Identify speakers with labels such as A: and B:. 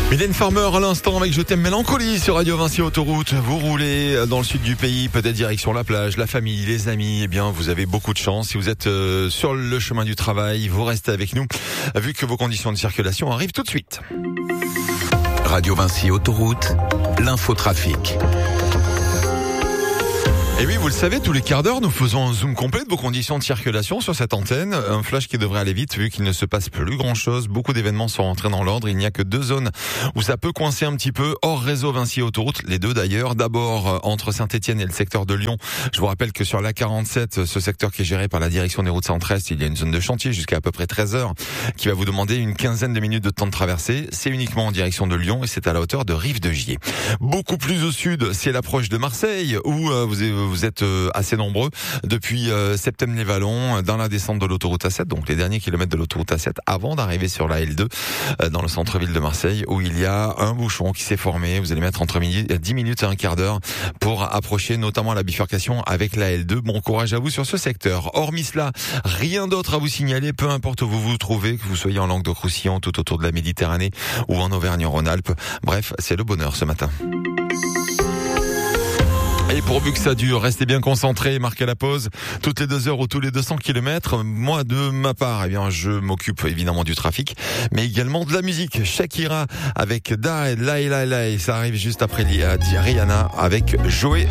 A: Mylène Farmer à l'instant avec Je t'aime mélancolie sur Radio Vinci Autoroute. Vous roulez dans le sud du pays, peut-être direction la plage, la famille, les amis. Eh bien, vous avez beaucoup de chance. Si vous êtes sur le chemin du travail, vous restez avec nous, vu que vos conditions de circulation arrivent tout de suite.
B: Radio Vinci Autoroute, l'infotrafic.
A: Et oui, vous le savez, tous les quarts d'heure, nous faisons un zoom complet de vos conditions de circulation sur cette antenne. Un flash qui devrait aller vite vu qu'il ne se passe plus grand-chose. Beaucoup d'événements sont rentrés dans l'ordre. Il n'y a que 2 zones où ça peut coincer un petit peu, hors réseau Vinci Autoroute. Les 2 d'ailleurs. D'abord, entre Saint-Étienne et le secteur de Lyon. Je vous rappelle que sur l'A47, ce secteur qui est géré par la direction des routes centre-est, il y a une zone de chantier jusqu'à à peu près 13 heures qui va vous demander une quinzaine de minutes de temps de traversée. C'est uniquement en direction de Lyon et c'est à la hauteur de Rive-de-Gier. Beaucoup plus au sud, c'est l'approche de Marseille où vous êtes assez nombreux depuis Septem-les-Vallons dans la descente de l'autoroute A7, donc les derniers kilomètres de l'autoroute A7 avant d'arriver sur la L2 dans le centre-ville de Marseille où il y a un bouchon qui s'est formé. Vous allez mettre entre 10 minutes et un quart d'heure pour approcher notamment la bifurcation avec la L2. Bon courage à vous sur ce secteur. Hormis cela, rien d'autre à vous signaler, peu importe où vous vous trouvez, que vous soyez en Languedoc-Roussillon, tout autour de la Méditerranée ou en Auvergne-Rhône-Alpes. Bref, c'est le bonheur ce matin. Et pourvu que ça dure, restez bien concentrés, marquez la pause toutes les 2 heures ou tous les 200 km. Moi, de ma part, eh bien, je m'occupe évidemment du trafic, mais également de la musique. Shakira avec Da et La. Ça arrive juste après Rihanna avec Joey.